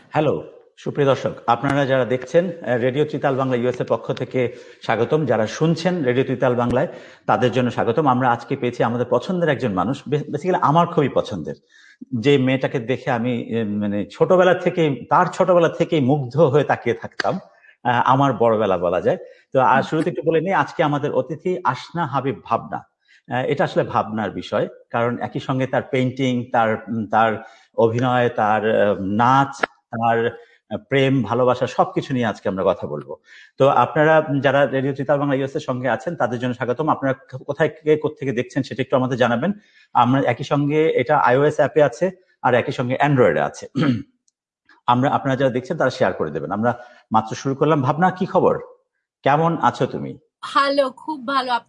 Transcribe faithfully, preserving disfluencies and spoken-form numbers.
Hello সুপ্রিয় দর্শক, আপনারা যারা দেখছেন রেডিও ত্রিতাল বাংলা ইউএস এর পক্ষ থেকে স্বাগতম, যারা শুনছেন রেডিও ত্রিতাল বাংলায় তাদের জন্য স্বাগতম। আমরা আজকে পেয়েছি আমাদের পছন্দের একজন মানুষ, বেসিক্যালি আমার খুবই পছন্দের, যে মেয়েটাকে দেখে আমি মানে ছোটবেলা থেকে তার ছোটবেলা থেকেই মুগ্ধ হয়ে তাকিয়ে থাকতাম, আমার বড়বেলা বলা যায়। তো আর শুরুতে একটু বলে নিই, আজকে আমাদের অতিথি আসনা হাবিব ভাবনা। এটা আসলে ভাবনার বিষয়, কারণ একই সঙ্গে তার পেইন্টিং, তার তার অভিনয়, তার নাচ, তার প্রেম ভালোবাসা সবকিছু নিয়ে আজকে আমরা কথা বলবো। তো আপনারা যারা রেডিও ত্রিতাল বাংলা ইউএস এর সঙ্গে আছেন তাদের জন্য স্বাগতম। আপনারা কোথায় কে কোত্থেকে দেখছেন সেটা একটু আমাদের জানাবেন। আমরা একই সঙ্গে এটা আইওএস অ্যাপে আছে আর একই সঙ্গে অ্যান্ড্রয়েডে আছে। আমরা আপনারা যারা দেখছেন তারা শেয়ার করে দেবেন। আমরা মাত্র শুরু করলাম। ভাবনা, কি খবর, কেমন আছো তুমি? ভালো, খুব ভালো।